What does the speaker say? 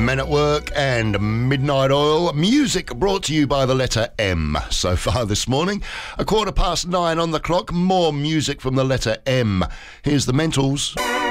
Men at Work and Midnight Oil. Music brought to you by the letter M so far this morning. 9:15 on the clock. More music from the letter M. Here's the Mentals.